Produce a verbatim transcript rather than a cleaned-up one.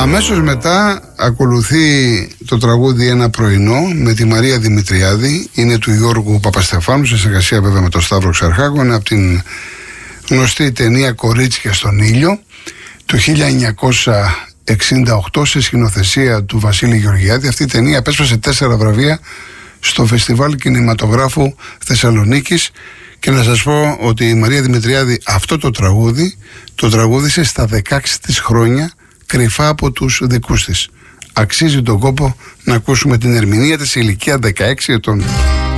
Αμέσως μετά ακολουθεί το τραγούδι «Ένα πρωινό» με τη Μαρία Δημητριάδη. Είναι του Γιώργου Παπαστεφάνου, σε συνεργασία βέβαια με τον Σταύρο Ξαρχάκο. Είναι από την γνωστή ταινία «Κορίτσια στον ήλιο» του χίλια εννιακόσια εξήντα οκτώ, σε σκηνοθεσία του Βασίλη Γεωργιάδη. Αυτή η ταινία απέσπασε τέσσερα βραβεία στο Φεστιβάλ Κινηματογράφου Θεσσαλονίκης. Και να σας πω ότι η Μαρία Δημητριάδη αυτό το τραγούδι το τραγούδισε στα δεκαέξι της χρόνια, κρυφά από τους δικούς της. Αξίζει τον κόπο να ακούσουμε την ερμηνεία της σε ηλικία δεκαέξι ετών.